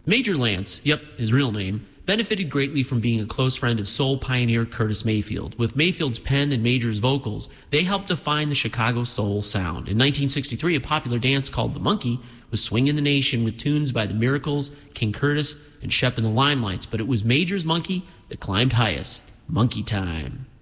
Major Lance, yep, his real name, benefited greatly from being a close friend of soul pioneer Curtis Mayfield. With Mayfield's pen and Major's vocals, they helped define the Chicago soul sound. In 1963, a popular dance called The Monkey was swinging the nation with tunes by The Miracles, King Curtis, and Shep and the Limelights, but it was Major's monkey that climbed highest. Monkey Time.